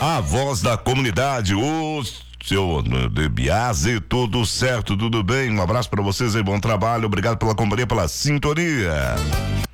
A voz da comunidade, o seu De Biase, tudo certo, tudo bem? Um abraço pra vocês aí, bom trabalho, obrigado pela companhia, pela sintonia.